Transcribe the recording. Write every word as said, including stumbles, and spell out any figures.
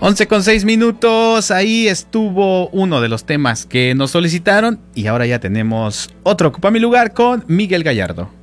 once con seis minutos, ahí estuvo uno de los temas que nos solicitaron y ahora ya tenemos otro Ocupa mi lugar con Miguel Gallardo.